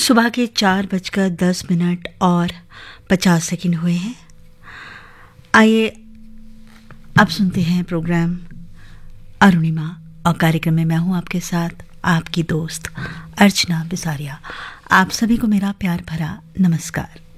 सुबह के 4:10 और 50 सेकंड हुए हैं। आइए अब सुनते हैं प्रोग्राम अरुणिमा, और कार्यक्रम में मैं हूं आपके साथ आपकी दोस्त अर्चना बिसारिया। आप सभी को मेरा प्यार भरा नमस्कार।